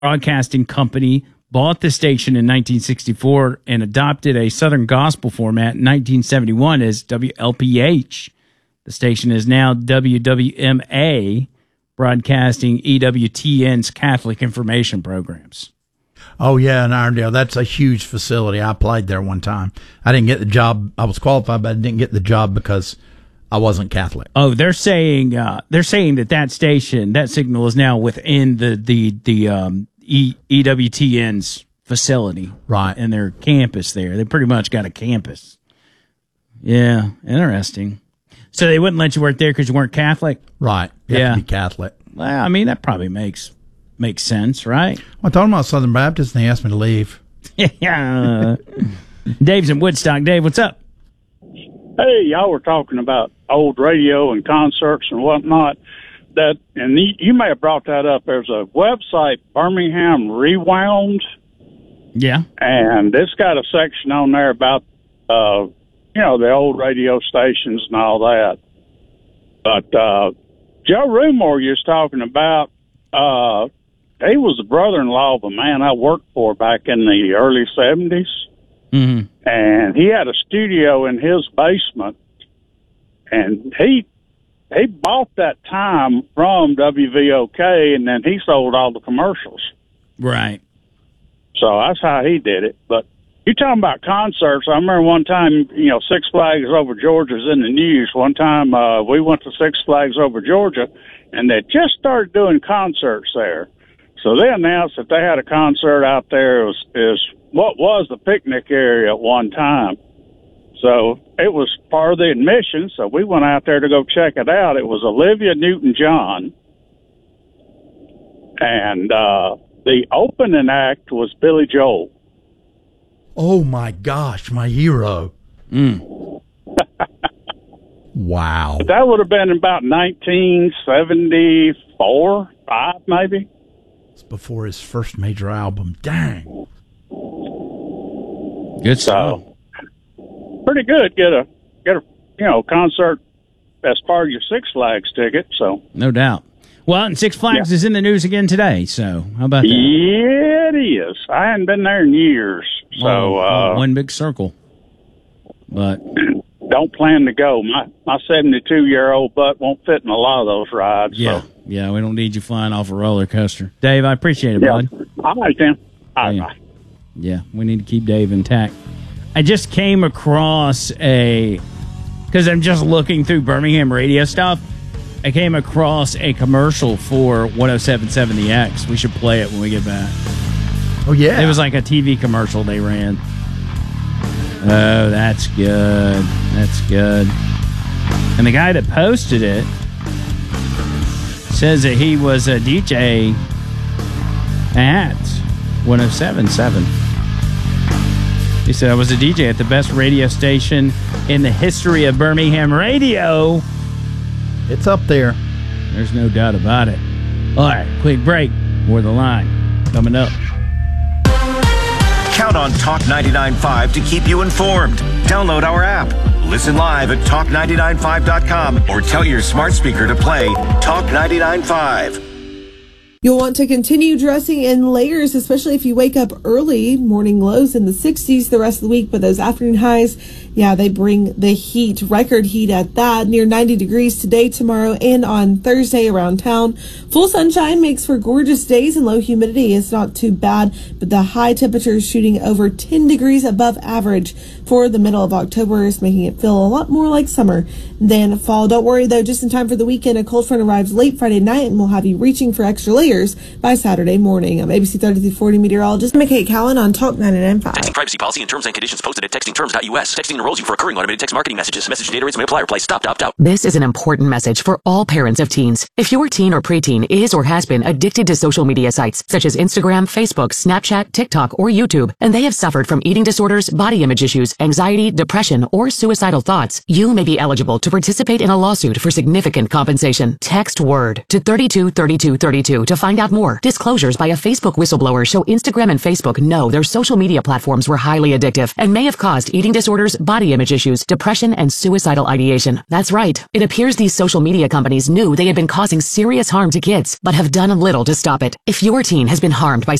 Broadcasting Company bought the station in 1964 and adopted a Southern gospel format in 1971 as WLPH. The station is now WWMA, broadcasting EWTN's Catholic information programs. Oh, yeah, in Irondale. That's a huge facility. I applied there one time. I didn't get the job. I was qualified, but I didn't get the job because I wasn't Catholic. Oh, they're saying that station, that signal is now within the EWTN's facility, right, and their campus there. They pretty much got a campus. Yeah, interesting. So they wouldn't let you work there because you weren't Catholic, right? You have to be Catholic. Well, I mean that probably makes sense, right? Well, I told them I was Southern Baptist, and they asked me to leave. Yeah. Dave's in Woodstock. Dave, what's up? Hey, y'all were talking about old radio and concerts and whatnot. And you may have brought that up. There's a website, Birmingham Rewound. Yeah. And it's got a section on there about, the old radio stations and all that. But Joe Rumore you was talking about, he was the brother-in-law of a man I worked for back in the early 70s. Mm-hmm. And he had a studio in his basement. And he bought that time from WVOK, and then he sold all the commercials. Right. So that's how he did it. But you're talking about concerts. I remember one time, Six Flags Over Georgia's in the news. One time we went to Six Flags Over Georgia, and they just started doing concerts there. So they announced that they had a concert out there. Is what was the picnic area at one time. So it was part of the admission, so we went out there to go check it out. It was Olivia Newton-John, and the opening act was Billy Joel. Oh, my gosh, my hero. Wow. But that would have been about 1974, 5 maybe. It's before his first major album. Dang. Good stuff. Pretty good. Get a concert as part of your Six Flags ticket. So no doubt. Well, and Six Flags is in the news again today. So how about that? Yeah, it is. I hadn't been there in years. So one big circle. But don't plan to go. My 72-year-old butt won't fit in a lot of those rides. Yeah, so. Yeah. We don't need you flying off a roller coaster, Dave. I appreciate it, bud. All right, Tim. All right. Yeah, we need to keep Dave intact. I just came across because I'm just looking through Birmingham radio stuff. I came across a commercial for 107.7 The X. We should play it when we get back. Oh, yeah. It was like a TV commercial they ran. Oh, that's good. That's good. And the guy that posted it says that he was a DJ at 107.7. He said, I was a DJ at the best radio station in the history of Birmingham radio. It's up there. There's no doubt about it. All right, quick break. More The Line coming up. Count on Talk 99.5 to keep you informed. Download our app. Listen live at talk995.com or tell your smart speaker to play Talk 99.5. You'll want to continue dressing in layers, especially if you wake up early. Morning lows in the 60s the rest of the week, but those afternoon highs, they bring the heat, record heat at that. Near 90 degrees today, tomorrow, and on Thursday around town. Full sunshine makes for gorgeous days, and low humidity is not too bad, but the high temperature is shooting over 10 degrees above average for the middle of October, is making it feel a lot more like summer than fall. Don't worry, though, just in time for the weekend, a cold front arrives late Friday night and will have you reaching for extra layers by Saturday morning. I'm ABC 30-40 meteorologist McKay Cowan on Talk 99.5. Texting privacy policy and terms and conditions posted at textingterms.us. Texting enrolls you for recurring automated text marketing messages. Message data rates may apply. Reply stop, opt out. This is an important message for all parents of teens. If your teen or preteen is or has been addicted to social media sites such as Instagram, Facebook, Snapchat, TikTok, or YouTube, and they have suffered from eating disorders, body image issues, anxiety, depression, or suicidal thoughts, you may be eligible to participate in a lawsuit for significant compensation. Text WORD to 323232 to find out more. Disclosures by a Facebook whistleblower show Instagram and Facebook know their social media platforms were highly addictive and may have caused eating disorders, body image issues, depression, and suicidal ideation. That's right. It appears these social media companies knew they had been causing serious harm to kids, but have done little to stop it. If your teen has been harmed by